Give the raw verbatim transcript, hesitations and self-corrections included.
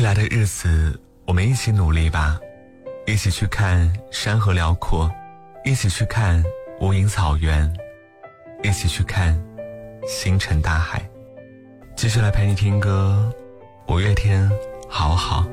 来的日子，我们一起努力吧，一起去看山河辽阔，一起去看无垠草原，一起去看星辰大海。继续来陪你听歌，五月天好好。